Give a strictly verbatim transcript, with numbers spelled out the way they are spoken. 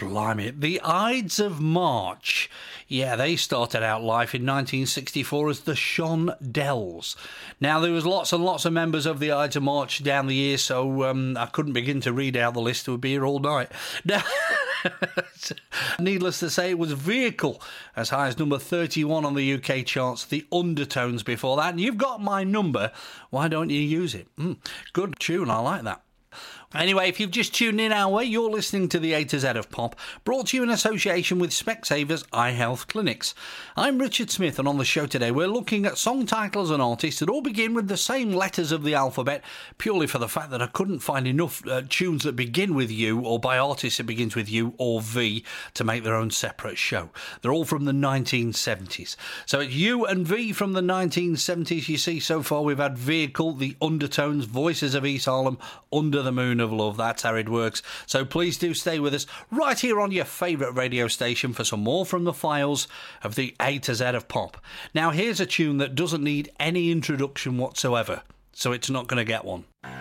blimey. The Ides of March. Yeah, they started out life in nineteen sixty-four as the Shondells. Now, there was lots and lots of members of the Ides of March down the years, so um, I couldn't begin to read out the list. We'd be here all night. Now, needless to say, it was Vehicle, as high as number thirty-one on the U K charts, the Undertones before that. And you've got my number. Why don't you use it? Mm, good tune, I like that. Anyway, if you've just tuned in our way, you're listening to the A to Z of Pop, brought to you in association with Specsavers Eye Health Clinics. I'm Richard Smith, and on the show today we're looking at song titles and artists that all begin with the same letters of the alphabet, purely for the fact that I couldn't find enough uh, tunes that begin with U, or by artists that begins with U or V, to make their own separate show. They're all from the nineteen seventies. So it's U and V from the nineteen seventies. You see, so far we've had Vehicle, the Undertones, Voices of East Harlem, Under the Moon of Love. That's how it works. So please do stay with us right here on your favourite radio station for some more from the files of the A to Z of Pop. Now, here's a tune that doesn't need any introduction whatsoever, so it's not going to get one.